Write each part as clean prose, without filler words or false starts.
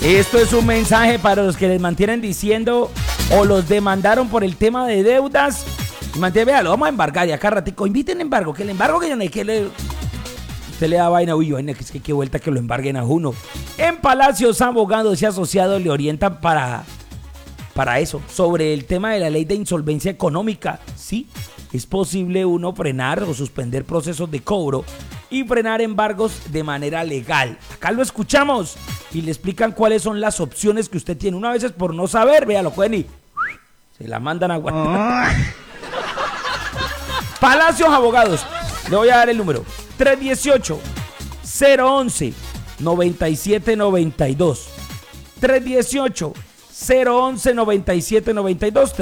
Esto es un mensaje para los que les mantienen diciendo o los demandaron por el tema de deudas. Vea, lo vamos a embargar y acá ratico. Inviten embargo, que el embargo que usted le da vaina, uy, vaina, que es que qué vuelta que lo embarguen a uno. En Palacios Abogados y Asociados le orientan para eso, sobre el tema de la ley de insolvencia económica. Sí, es posible uno frenar o suspender procesos de cobro y frenar embargos de manera legal. Acá lo escuchamos y le explican cuáles son las opciones que usted tiene. Una vez es por no saber, vea, lo pueden y se la mandan a guardar. Palacios Abogados, le voy a dar el número 318-011-9792. 318-011-9792.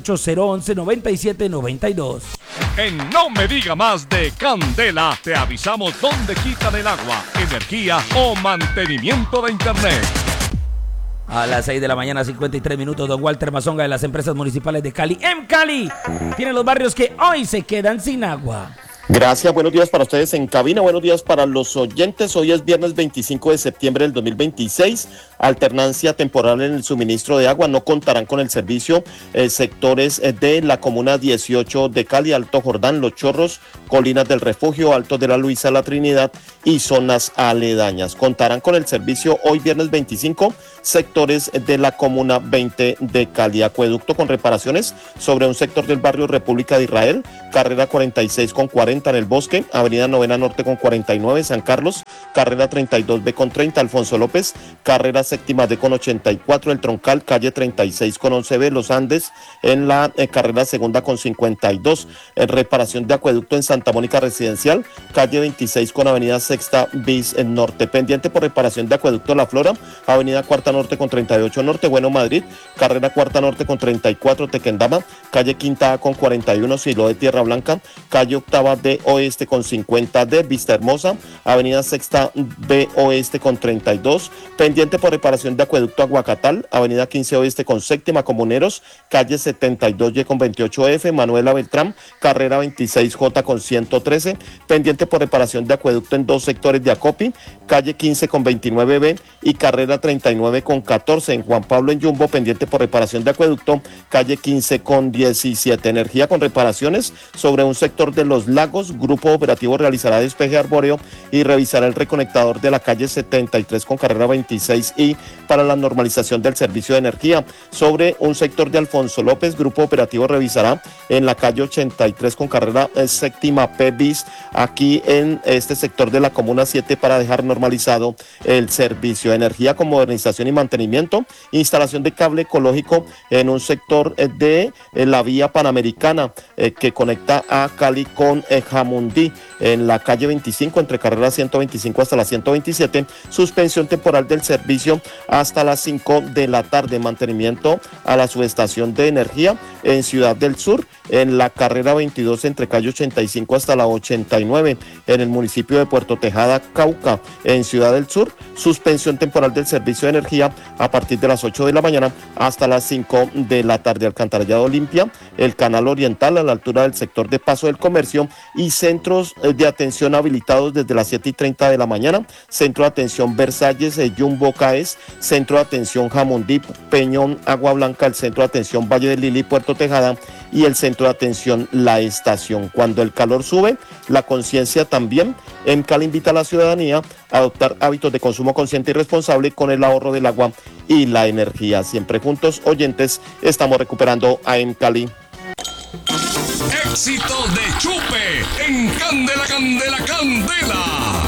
318-011-9792. En No Me Diga Más de Candela, te avisamos dónde quitan el agua, energía o mantenimiento de internet. A las 6 de la mañana, 53 minutos, don Walter Mazonga de las Empresas Municipales de Cali. En Cali tienen los barrios que hoy se quedan sin agua. Gracias, buenos días para ustedes en cabina, buenos días para los oyentes. Hoy es viernes 25 de septiembre del 2026, alternancia temporal en el suministro de agua. No contarán con el servicio sectores de la comuna 18 de Cali, Alto Jordán, Los Chorros, Colinas del Refugio, Alto de la Luisa, La Trinidad y zonas aledañas. Contarán con el servicio hoy viernes 25 sectores de la comuna 20 de Cali. Acueducto con reparaciones sobre un sector del barrio República de Israel, carrera 46 con 40 en el Bosque, avenida Novena Norte con 49, San Carlos, carrera 32B con 30, Alfonso López, carrera séptima D con 84, El Troncal, calle 36 con 11B, Los Andes, en la carrera segunda con 52, reparación de acueducto en Santa Mónica Residencial, calle 26 con avenida Sexta bis en Norte, pendiente por reparación de acueducto La Flora, avenida Cuarta Norte con 38 Norte, Bueno Madrid, carrera Cuarta Norte con 34, Tequendama, calle Quinta A con 41, Silo de Tierra Blanca, calle Octava D Oeste con 50 de Vista Hermosa, avenida Sexta B Oeste con 32, pendiente por reparación de acueducto Aguacatal, avenida 15 Oeste con séptima, Comuneros, calle 72Y con 28F, Manuela Beltrán, carrera 26J con 113, pendiente por reparación de acueducto en dos sectores de Acopi, calle 15 con 29B y carrera 39 con 14, en Juan Pablo en Yumbo, pendiente por reparación de acueducto, calle 15 con 17, energía con reparaciones sobre un sector de Los Lagos. Grupo operativo realizará despeje arbóreo y revisará el reconectador de la calle 73 con carrera 26 y para la normalización del servicio de energía. Sobre un sector de Alfonso López, grupo operativo revisará en la calle 83 con carrera séptima P bis, aquí en este sector de la comuna 7 para dejar normalizado el servicio de energía con modernización y mantenimiento, instalación de cable ecológico en un sector de la vía panamericana que conecta a Cali con Jamundí, en la calle 25 entre carrera 125 hasta la 127, suspensión temporal del servicio hasta las 5 de la tarde, mantenimiento a la subestación de energía en Ciudad del Sur, en la carrera 22 entre calle 85 hasta la 89, en el municipio de Puerto Tejada, Cauca, en Ciudad del Sur, suspensión temporal del servicio de energía a partir de las 8 de la mañana hasta las 5 de la tarde, alcantarillado limpia, el canal oriental a la altura del sector de Paso del Comercio y centros de atención habilitados desde las 7:30 de la mañana, centro de atención Versalles, Jumbo Caes, centro de atención Jamundí, Peñón, Agua Blanca, el centro de atención Valle de Lili, Puerto Tejada y el centro de atención La Estación. Cuando el calor sube, la conciencia también. EMCAL invita a la ciudadanía a adoptar hábitos de consumo consciente y responsable con el ahorro del agua y la energía. Siempre juntos, oyentes, estamos recuperando a EMCALI. Éxito de Chupe en Candela, Candela, Candela.